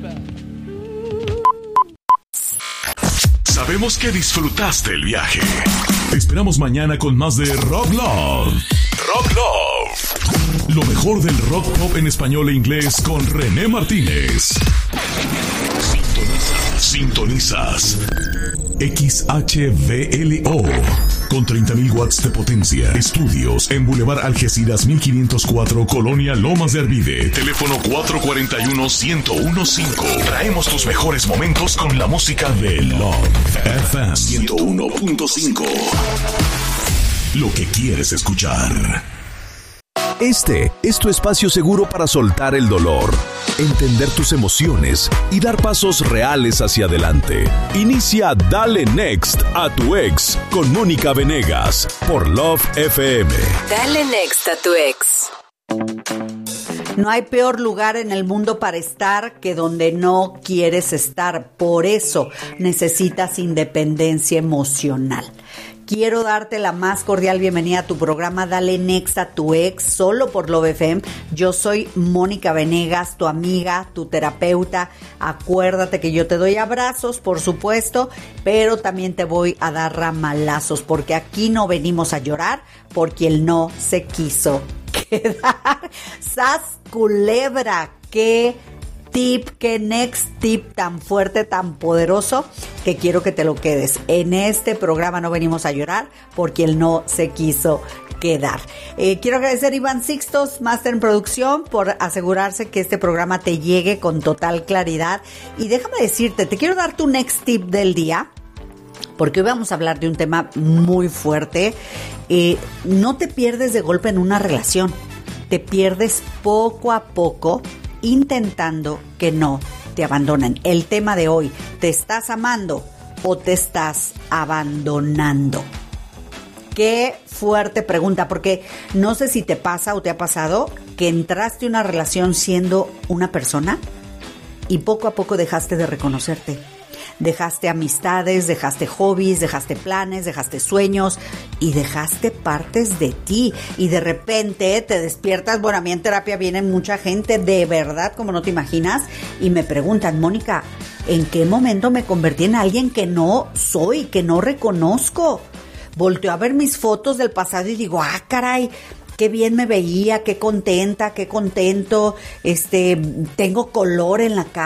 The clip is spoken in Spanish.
Sabemos que disfrutaste el viaje. Te esperamos mañana con más de Rock Love. Rock Love. Lo mejor del rock pop en español e inglés con René Martínez. Sintonizas. XHVLO. Con 30.000 watts de potencia. Estudios en Boulevard Algeciras 1504, Colonia Lomas de Arvide. Teléfono 441-1015. Traemos tus mejores momentos con la música de Love FM 101.5. Lo que quieres escuchar. Este es tu espacio seguro para soltar el dolor, entender tus emociones y dar pasos reales hacia adelante. Inicia Dale Next a tu ex con Mónica Venegas por Love FM. Dale Next a tu ex. No hay peor lugar en el mundo para estar que donde no quieres estar. Por eso necesitas independencia emocional. Quiero darte la más cordial bienvenida a tu programa Dale Next a tu ex, solo por Love FM. Yo soy Mónica Venegas, tu amiga, tu terapeuta. Acuérdate que yo te doy abrazos, por supuesto, pero también te voy a dar ramalazos, porque aquí no venimos a llorar, porque el no se quiso quedar. ¡Sas culebra! ¡Qué tip, qué next tip tan fuerte, tan poderoso, que quiero que te lo quedes! En este programa no venimos a llorar porque él no se quiso quedar. Quiero agradecer a Iván Sixtos, Máster en Producción, por asegurarse que este programa te llegue con total claridad. Y déjame decirte, te quiero dar tu next tip del día, porque hoy vamos a hablar de un tema muy fuerte. No te pierdes de golpe en una relación, te pierdes poco a poco intentando que no te abandonen. El tema de hoy: ¿te estás amando o te estás abandonando? Qué fuerte pregunta, porque no sé si te pasa o te ha pasado que entraste a una relación siendo una persona y poco a poco dejaste de reconocerte. Dejaste amistades, dejaste hobbies, dejaste planes, dejaste sueños y dejaste partes de ti. Y de repente te despiertas. Bueno, a mí en terapia viene mucha gente, de verdad, como no te imaginas, y me preguntan: Mónica, ¿en qué momento me convertí en alguien que no soy, que no reconozco? Volteo a ver mis fotos del pasado y digo: ah, caray, qué bien me veía, qué contenta, qué contento, tengo color en la cara.